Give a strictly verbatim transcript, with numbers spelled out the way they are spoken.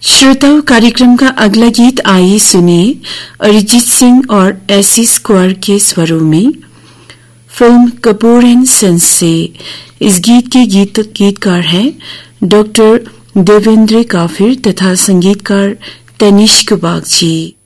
श्रोताओं, कार्यक्रम का अगला गीत आइए सुनिए अरिजीत सिंह और एसी स्क्वायर के स्वरों में फिल्म कपूर एंड सन्स से। इस गीत के गीत गीतकार हैं डॉक्टर देवेंद्र काफिर तथा संगीतकार तनिष्क बागची।